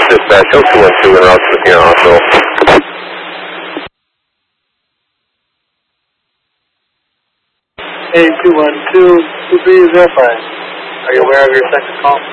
dispatch, Hope 212 en route to the hospital. Hey, 212, 2305. Are you aware of your second call?